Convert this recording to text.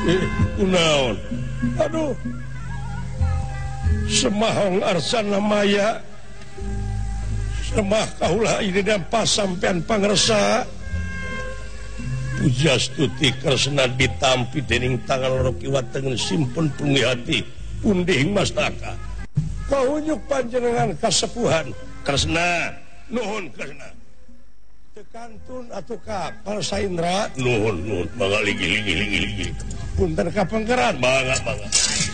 Kunaon? Aduh. Semahong arsana maya. Semah kaulah ini dan pasampean pangresa. Puja stuti karsana ditampi dening tangan roki wateng simpun punggihati punding mastaka. Kaunyuk panjenengan kasepuhan karsana nuhun karsana. Tekantun atuh ka Parsaindra nuhun mangga ligi. Punten ka panggeran mangga.